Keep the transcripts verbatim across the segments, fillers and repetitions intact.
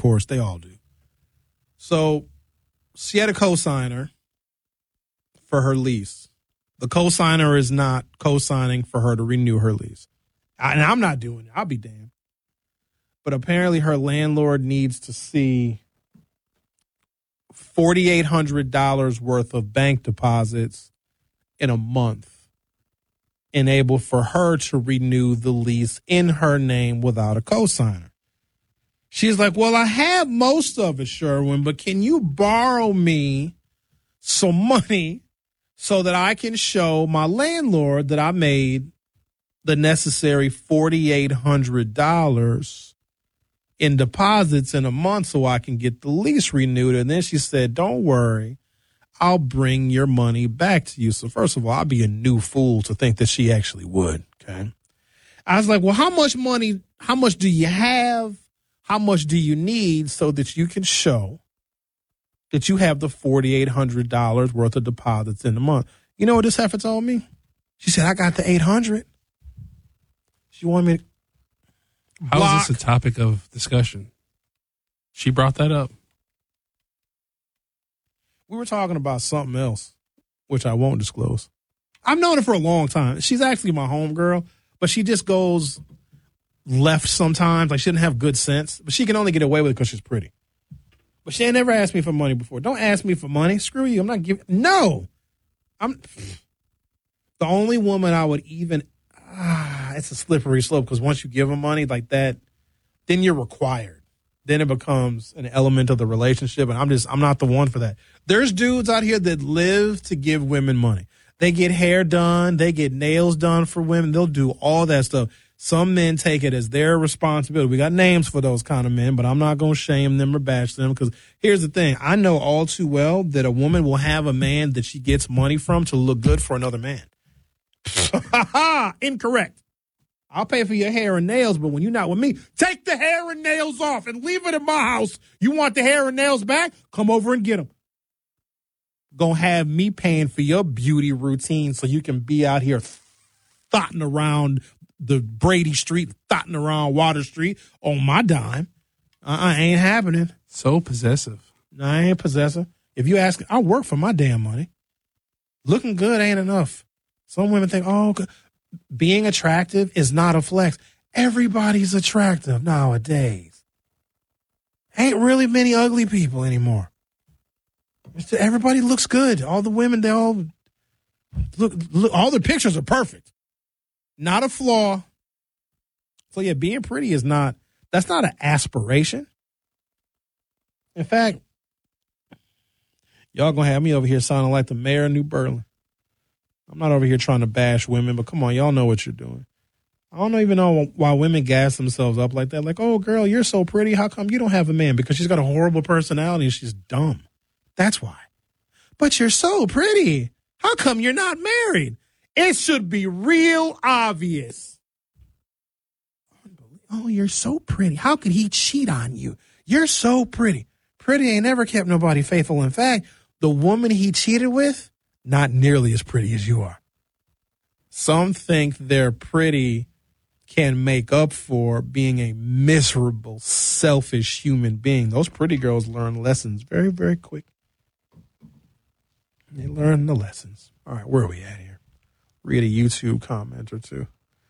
course. They all do. So she had a cosigner for her lease. The cosigner is not co-signing for her to renew her lease. And I'm not doing it. I'll be damned. But apparently her landlord needs to see four thousand eight hundred dollars worth of bank deposits in a month, enable for her to renew the lease in her name without a cosigner. She's like, well, I have most of it, Sherwin, but can you borrow me some money so that I can show my landlord that I made the necessary four thousand eight hundred dollars in deposits in a month so I can get the lease renewed? And then she said, don't worry, I'll bring your money back to you. So first of all, I'd be a new fool to think that she actually would. Okay. I was like, well, how much money, how much do you have? How much do you need so that you can show that you have the four thousand eight hundred dollars worth of deposits in a month? You know what this heifer told me? She said, I got the eight hundred. She wanted me to How block. is this a topic of discussion? She brought that up. We were talking about something else, which I won't disclose. I've known her for a long time. She's actually my homegirl, but she just goes left sometimes. Like, she doesn't have good sense, but she can only get away with it because she's pretty. But she ain't never asked me for money before. Don't ask me for money. Screw you. I'm not giving. No. I'm the only woman I would even. Ah, it's a slippery slope because once you give them money like that, then you're required. Then it becomes an element of the relationship, and I'm just I'm not the one for that. There's dudes out here that live to give women money. They get hair done, they get nails done for women. They'll do all that stuff. Some men take it as their responsibility. We got names for those kind of men, but I'm not going to shame them or bash them because here's the thing. I know all too well that a woman will have a man that she gets money from to look good for another man. Incorrect. I'll pay for your hair and nails, but when you're not with me, take the hair and nails off and leave it in my house. You want the hair and nails back? Come over and get them. Gonna have me paying for your beauty routine so you can be out here thotting around the Brady Street, thotting around Water Street on my dime. Uh-uh, ain't happening. So possessive. No, I ain't possessive. If you ask, I work for my damn money. Looking good ain't enough. Some women think, oh, being attractive is not a flex. Everybody's attractive nowadays. Ain't really many ugly people anymore. Everybody looks good. All the women, they all look, look, all the pictures are perfect. Not a flaw. So yeah, being pretty is not, that's not an aspiration. In fact, y'all gonna have me over here sounding like the mayor of New Berlin. I'm not over here trying to bash women, but come on, y'all know what you're doing. I don't even know why women gas themselves up like that. Like, oh, girl, you're so pretty. How come you don't have a man? Because she's got a horrible personality and she's dumb. That's why. But you're so pretty. How come you're not married? It should be real obvious. Oh, you're so pretty. How could he cheat on you? You're so pretty. Pretty ain't never kept nobody faithful. In fact, the woman he cheated with, not nearly as pretty as you are. Some think they're pretty can make up for being a miserable, selfish human being. Those pretty girls learn lessons very, very quick. They learn the lessons. All right, where are we at here? Read a YouTube comment or two.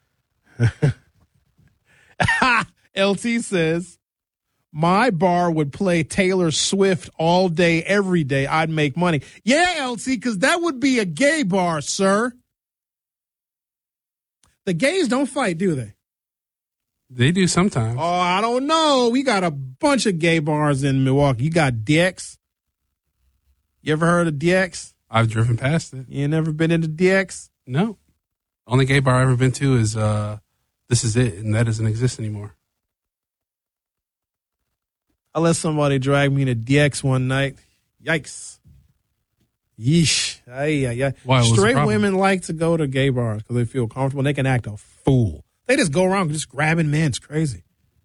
L T says, my bar would play Taylor Swift all day, every day. I'd make money. Yeah, L T, because that would be a gay bar, sir. The gays don't fight, do they? They do sometimes. Oh, I don't know. We got a bunch of gay bars in Milwaukee. You got D X. You ever heard of D X? I've driven past it. You ain't never been into D X? No. Only gay bar I've ever been to is uh, This Is It, and that doesn't exist anymore. I let somebody drag me to D X one night. Yikes. Yeesh. Ay, ay, ay. Why, Straight women like to go to gay bars because they feel comfortable and they can act a fool. They just go around just grabbing men. It's crazy.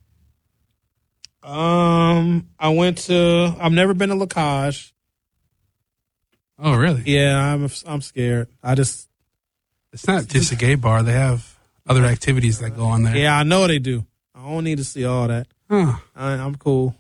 Um, I went to, I've never been to La Cage. Oh, really? Yeah, I'm I'm scared. I just. It's not just a gay bar. They have other activities that go on there. Yeah, I know they do. I don't need to see all that. Huh. I, I'm cool.